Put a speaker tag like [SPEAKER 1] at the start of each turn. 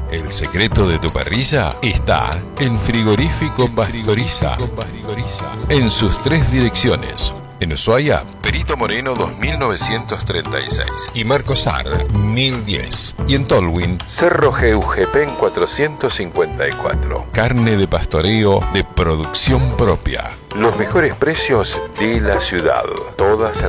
[SPEAKER 1] El secreto de tu parrilla está en Frigorífico Pastoriza. En sus 3 direcciones. En Ushuaia, Perito Moreno 2936 y Marcos Sar 1010. Y en Tolwyn, Cerro Geujepen 454. Carne de pastoreo de producción propia. Los mejores precios de la ciudad. Todas